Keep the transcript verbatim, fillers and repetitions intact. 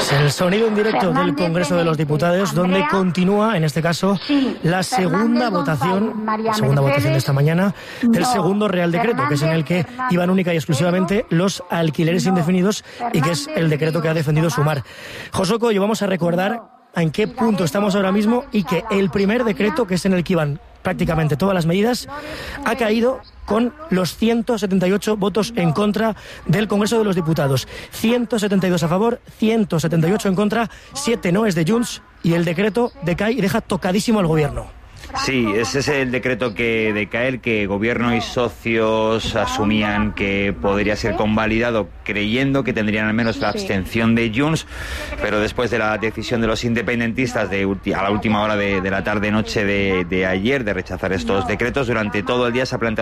Es el sonido en directo del Congreso de los Diputados, donde continúa, en este caso, la segunda votación, la segunda votación de esta mañana, del segundo Real Decreto, que es en el que iban única y exclusivamente los alquileres indefinidos y que es el decreto que ha defendido Sumar. Josué Coello, vamos a recordar en qué punto estamos ahora mismo y que el primer decreto, que es en el que iban prácticamente todas las medidas, ha caído con los ciento setenta y ocho votos en contra del Congreso de los Diputados. ciento setenta y dos a favor, ciento setenta y ocho en contra, siete no es de Junts, y el decreto decae y deja tocadísimo al Gobierno. Sí, ese es el decreto que decae, el que Gobierno y socios asumían que podría ser convalidado, creyendo que tendrían al menos la abstención de Junts, pero después de la decisión de los independentistas de ulti- a la última hora de, de la tarde-noche de, de ayer de rechazar estos decretos, durante todo el día se ha planteado